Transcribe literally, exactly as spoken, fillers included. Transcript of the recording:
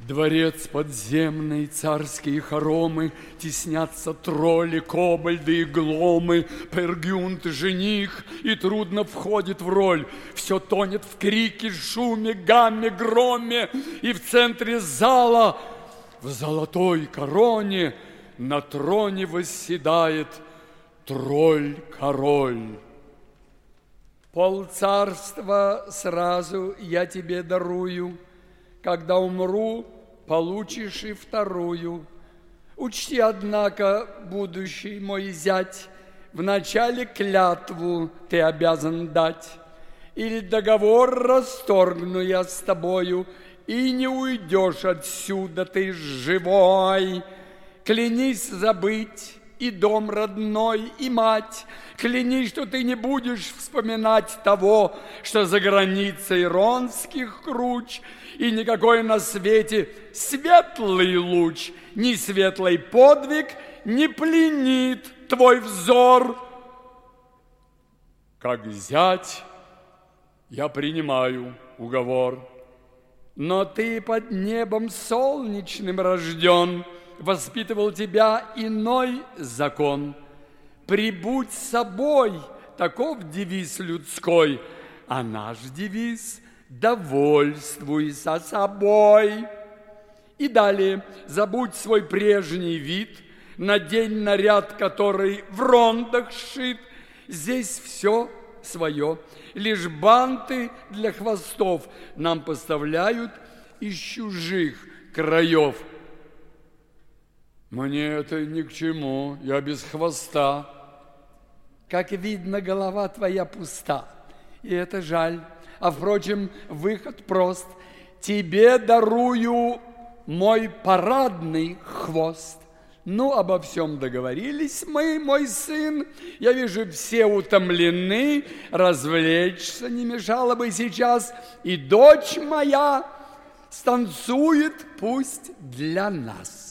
Дворец подземный, царские хоромы, теснятся тролли, кобальды и гломы, Пергюнт жених, и трудно входит в роль. Все тонет в крике, шуме, гамме, громе, и в центре зала, в золотой короне, на троне восседает тролль-король. Полцарства сразу я тебе дарую, когда умру, получишь и вторую. Учти, однако, будущий мой зять, вначале клятву ты обязан дать, или договор расторгну я с тобою, и не уйдешь отсюда ты живой. Клянись забыть и дом родной, и мать. Клянись, что ты не будешь вспоминать того, что за границей ронских круч, и никакой на свете светлый луч, ни светлый подвиг не пленит твой взор. Как зять я принимаю уговор, но ты под небом солнечным рожден, воспитывал тебя иной закон. Прибудь с собой, таков девиз людской, а наш девиз — довольствуйся собой. И далее забудь свой прежний вид, надень наряд, который в рондах сшит. Здесь все свое, лишь банты для хвостов нам поставляют из чужих краев. Мне это ни к чему, я без хвоста. Как видно, голова твоя пуста, и это жаль. А, впрочем, выход прост. Тебе дарую мой парадный хвост. Ну, обо всем договорились мы, мой сын. Я вижу, все утомлены. Развлечься не мешало бы сейчас. И дочь моя станцует пусть для нас.